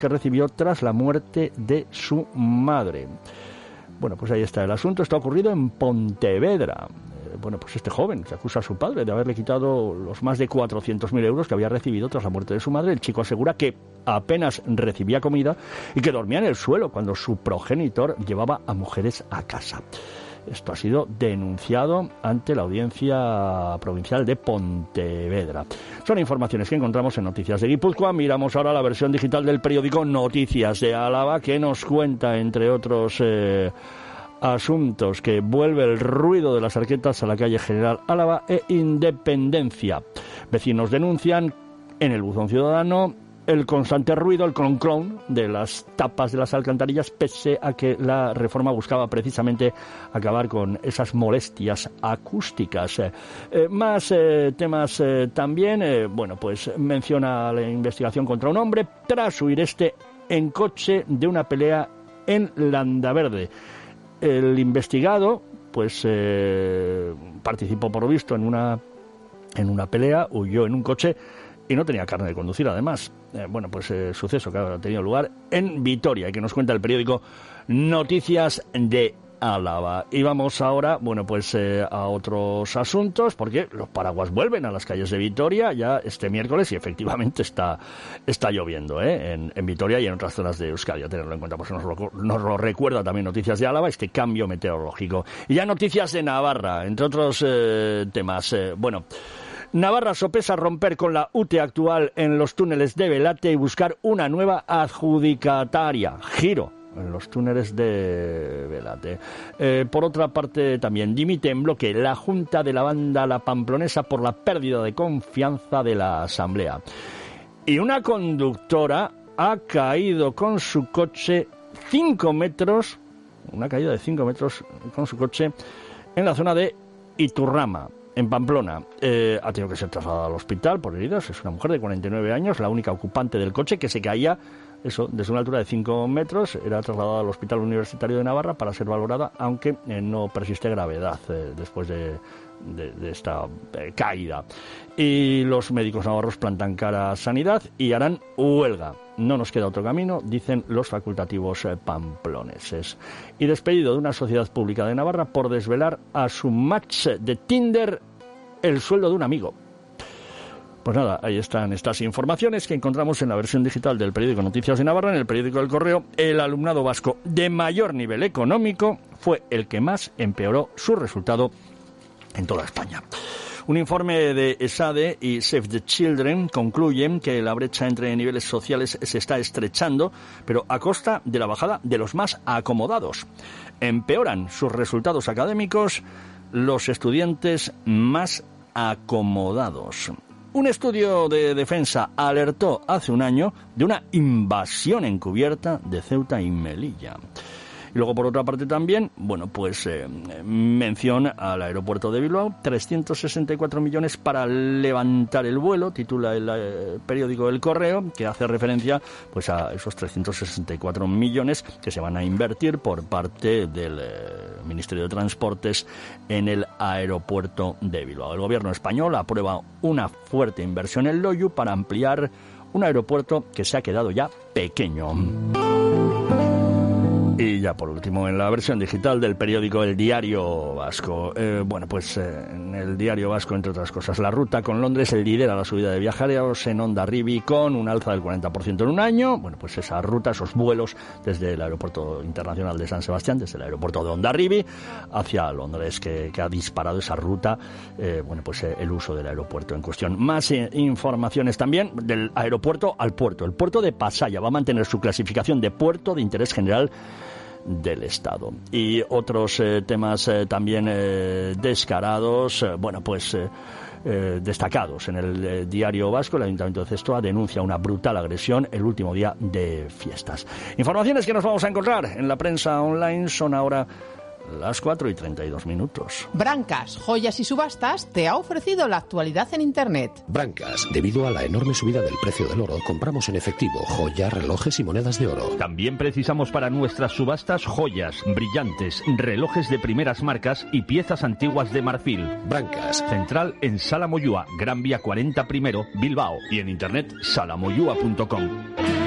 que recibió tras la muerte de su madre. Bueno, pues ahí está el asunto. Esto ha ocurrido en Pontevedra. Bueno, pues este joven se acusa a su padre de haberle quitado los más de 400.000 euros que había recibido tras la muerte de su madre. El chico asegura que apenas recibía comida y que dormía en el suelo cuando su progenitor llevaba a mujeres a casa. Esto ha sido denunciado ante la Audiencia Provincial de Pontevedra. Son informaciones que encontramos en Noticias de Guipúzcoa. Miramos ahora la versión digital del periódico Noticias de Álava, que nos cuenta, entre otros asuntos, que vuelve el ruido de las arquetas a la calle General Álava e Independencia. Vecinos denuncian en el buzón ciudadano el constante ruido, el clon de las tapas de las alcantarillas, pese a que la reforma buscaba precisamente acabar con esas molestias acústicas. Más temas también. Bueno, pues menciona la investigación contra un hombre tras huir en coche de una pelea en Landaverde. El investigado, pues participó, por lo visto, en una pelea, huyó en un coche y no tenía carne de conducir, además. Bueno, pues suceso que ha tenido lugar en Vitoria y que nos cuenta el periódico Noticias de Álava. Y vamos ahora, bueno, pues a otros asuntos, porque los paraguas vuelven a las calles de Vitoria ya este miércoles y efectivamente está lloviendo en Vitoria y en otras zonas de Euskadi. A tenerlo en cuenta, pues nos lo recuerda también Noticias de Álava, este cambio meteorológico. Y ya noticias de Navarra, entre otros temas. Navarra sopesa romper con la UTE actual en los túneles de Velate y buscar una nueva adjudicataria. Giro en los túneles de Velate. Por otra parte, también dimite en bloque la Junta de la Banda La Pamplonesa por la pérdida de confianza de la Asamblea. Y una conductora ha caído con su coche 5 metros, una caída de 5 metros con su coche en la zona de Iturrama, en Pamplona. Ha tenido que ser trasladada al hospital por heridas. Es una mujer de 49 años, la única ocupante del coche, que se caía desde una altura de 5 metros. Era trasladada al Hospital Universitario de Navarra para ser valorada, aunque no persiste gravedad después de esta caída. Y los médicos navarros plantan cara a Sanidad y harán huelga. No nos queda otro camino, dicen los facultativos pamploneses. Y despedido de una sociedad pública de Navarra por desvelar a su match de Tinder el sueldo de un amigo. Pues nada, ahí están estas informaciones que encontramos en la versión digital del periódico Noticias de Navarra. En el periódico El Correo, el alumnado vasco de mayor nivel económico fue el que más empeoró su resultado en toda España. Un informe de ESADE y Save the Children concluyen que la brecha entre niveles sociales se está estrechando, pero a costa de la bajada de los más acomodados. Empeoran sus resultados académicos los estudiantes más acomodados. Un estudio de defensa alertó hace un año de una invasión encubierta de Ceuta y Melilla. Y luego, por otra parte, también, bueno, pues mención al aeropuerto de Bilbao, 364 millones para levantar el vuelo, titula el periódico El Correo, que hace referencia pues a esos 364 millones que se van a invertir por parte del Ministerio de Transportes en el aeropuerto de Bilbao. El gobierno español aprueba una fuerte inversión en Loiu para ampliar un aeropuerto que se ha quedado ya pequeño. Y ya por último, en la versión digital del periódico El Diario Vasco. En el Diario Vasco, entre otras cosas, la ruta con Londres lidera la subida de viajeros en Hondarribia con un alza del 40% en un año. Bueno, pues esa ruta, esos vuelos desde el Aeropuerto Internacional de San Sebastián, desde el aeropuerto de Hondarribia hacia Londres, que ha disparado esa ruta, el uso del aeropuerto en cuestión. Más informaciones también del aeropuerto al puerto. El puerto de Pasaia va a mantener su clasificación de puerto de interés general del Estado. Y otros temas también descarados, destacados en el Diario Vasco. El Ayuntamiento de Zestoa denuncia una brutal agresión el último día de fiestas. Informaciones que nos vamos a encontrar en la prensa online. Son ahora las 4:32. Brancas, Joyas y Subastas te ha ofrecido la actualidad en Internet. Brancas, debido a la enorme subida del precio del oro, compramos en efectivo joyas, relojes y monedas de oro. También precisamos para nuestras subastas joyas, brillantes, relojes de primeras marcas y piezas antiguas de marfil. Brancas. Central en Sala Moyúa, Gran Vía 40 I, Bilbao, y en internet salamoyua.com.